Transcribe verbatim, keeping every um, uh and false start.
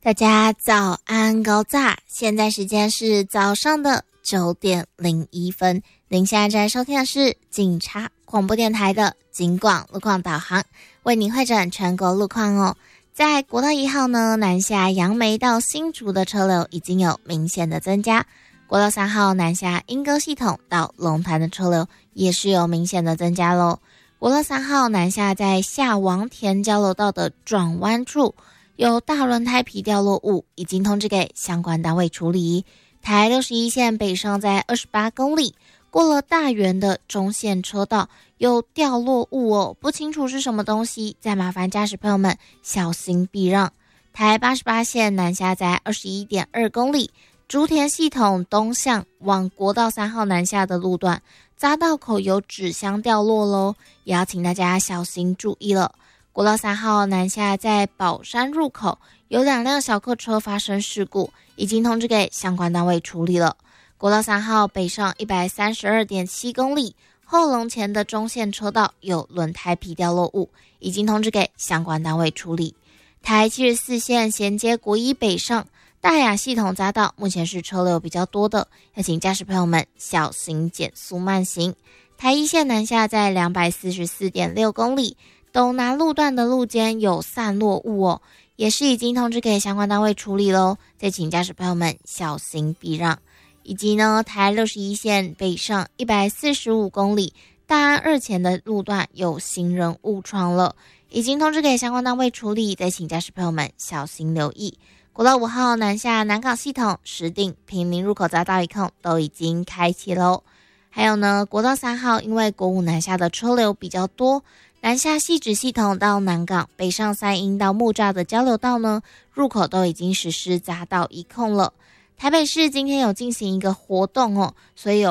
大家早安高炸，现在时间是早上的九点零一分。您现在在收听的是警察广播电台的警广路况导航，为您汇整全国路况哦。在国道一号呢，南下杨梅到新竹的车流已经有明显的增加。国道三号南下莺歌系统到龙潭的车流也是有明显的增加咯。国道三号南下在下王田交流道的转弯处有大轮胎皮掉落物，已经通知给相关单位处理。台六十一线北上在二十八公里，过了大园的中线车道有掉落物哦，不清楚是什么东西，再麻烦驾驶朋友们小心避让。台八十八线南下在二十一点二公里，竹田系统东向往国道三号南下的路段，匝道口有纸箱掉落咯，也要请大家小心注意了。国道三号南下在宝山入口有两辆小客车发生事故，已经通知给相关单位处理了。国道三号北上 一百三十二点七公里，后龙前的中线车道有轮胎皮掉落物，已经通知给相关单位处理。台七十四线衔接国一北上大雅系统匝道目前是车流比较多的，要请驾驶朋友们小心减速慢行。台一线南下在 两百四十四点六公里，斗南路段的路肩有散落物哦，也是已经通知给相关单位处理咯，再请驾驶朋友们小心避让。以及呢，台六十一线北上一百四十五公里，大安二前的路段有行人误闯了，已经通知给相关单位处理，再请驾驶朋友们小心留意。国道五号南下南港系统石碇平林入口匝道一控都已经开启咯。还有呢，国道三号因为国五南下的车流比较多，南下汐止系统到南港北上三鶯到木栅的交流道呢，入口都已经实施匝道一控了。台北市今天有进行一个活动哦，所以有